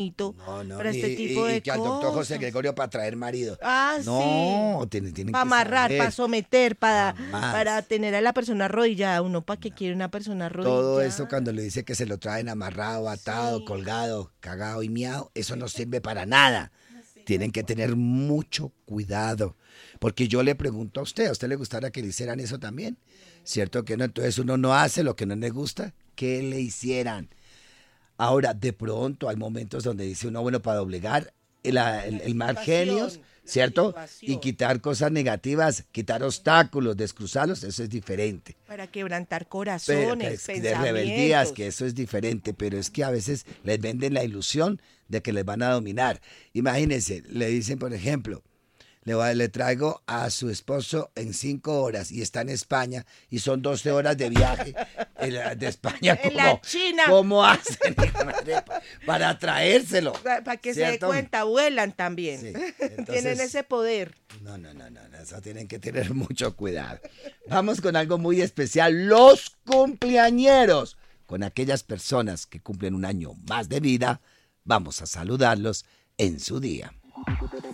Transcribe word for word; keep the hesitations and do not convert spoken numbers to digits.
No, no, para y, este tipo y, de y que al doctor José cosas. Gregorio para traer marido. Ah, No, sí. tienen, tienen Para que amarrar, saber. para someter, para, Jamás. para tener a la persona arrodillada. Uno, ¿para qué quiere una persona Todo arrodillada? eso cuando le dice que se lo traen amarrado, atado, Sí. colgado, cagado y miado, eso no sirve para nada. Tienen que tener mucho cuidado. Porque yo le pregunto a usted, ¿a usted le gustaría que le hicieran eso también? ¿Cierto que no? Entonces uno no hace lo que no le gusta, que le hicieran. Ahora, de pronto hay momentos donde dice uno, bueno, para doblegar el, el, el mal genios, ¿cierto? Y quitar cosas negativas, quitar obstáculos, descruzarlos, eso es diferente. Para quebrantar Pero, corazones, que es de rebeldías, pensamientos. que eso es diferente, pero es que a veces les venden la ilusión de que les van a dominar. Imagínense, le dicen, por ejemplo, le, voy a- le traigo a su esposo en cinco horas y está en España y son doce horas de viaje en de España. En ¿Cómo, la China. ¿Cómo hacen hija madre, pa- para traérselo? Para que se dé ¿Cierto? cuenta, vuelan también. Sí, Tienen entonces- ese poder. No, no, no, no, no, eso tienen que tener mucho cuidado. Vamos con algo muy especial, los cumpleañeros. Con aquellas personas que cumplen un año más de vida, vamos a saludarlos en su día.